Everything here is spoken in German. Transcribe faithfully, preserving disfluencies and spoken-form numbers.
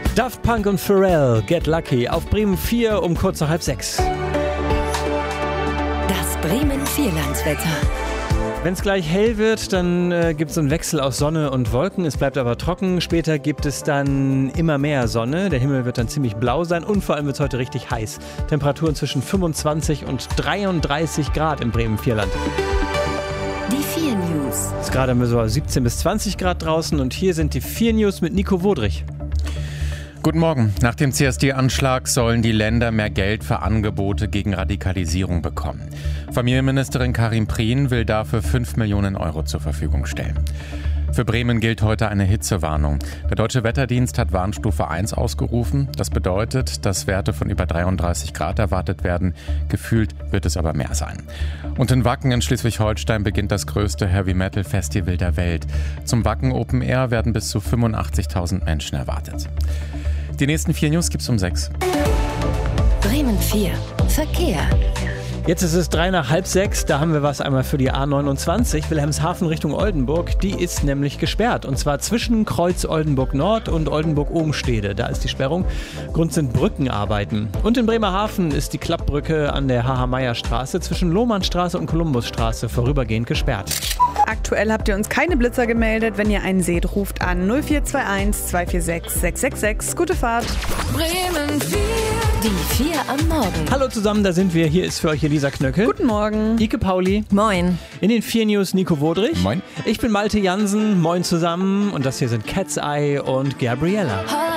Daft Punk und Pharrell, Get Lucky, auf Bremen vier um kurz nach halb sechs. Das Bremen Vierlandswetter. Wenn es gleich hell wird, dann äh, gibt es einen Wechsel aus Sonne und Wolken. Es bleibt aber trocken. Später gibt es dann immer mehr Sonne. Der Himmel wird dann ziemlich blau sein und vor allem wird es heute richtig heiß. Temperaturen zwischen fünfundzwanzig und dreiunddreißig Grad im Bremen-Vierland. Die vier News. Es ist gerade so siebzehn bis zwanzig Grad draußen und hier sind die vier News mit Nico Wodrich. Guten Morgen. Nach dem C S D-Anschlag sollen die Länder mehr Geld für Angebote gegen Radikalisierung bekommen. Familienministerin Karin Prien will dafür fünf Millionen Euro zur Verfügung stellen. Für Bremen gilt heute eine Hitzewarnung. Der Deutsche Wetterdienst hat Warnstufe eins ausgerufen. Das bedeutet, dass Werte von über dreiunddreißig Grad erwartet werden. Gefühlt wird es aber mehr sein. Und in Wacken in Schleswig-Holstein beginnt das größte Heavy-Metal-Festival der Welt. Zum Wacken Open Air werden bis zu fünfundachtzigtausend Menschen erwartet. Die nächsten vier News gibt's um sechs. Bremen vier. Verkehr. Jetzt ist es drei nach halb sechs, da haben wir was einmal für die A neunundzwanzig, Wilhelmshaven Richtung Oldenburg. Die ist nämlich gesperrt und zwar zwischen Kreuz Oldenburg Nord und Oldenburg-Obenstede. Da ist die Sperrung. Grund sind Brückenarbeiten. Und in Bremerhaven ist die Klappbrücke an der H H-Meyer-Straße zwischen Lohmannstraße und Kolumbusstraße vorübergehend gesperrt. Aktuell habt ihr uns keine Blitzer gemeldet. Wenn ihr einen seht, ruft an null vier zwei eins, zwei vier sechs, sechs sechs sechs. Gute Fahrt. Bremen vier. Die vier am Morgen. Hallo zusammen, da sind wir. Hier ist für euch Elisa Knöckel. Guten Morgen. Ike Pauli. Moin. In den vier News Nico Wodrich. Moin. Ich bin Malte Jansen. Moin zusammen. Und das hier sind Cat's Eye und Gabriella.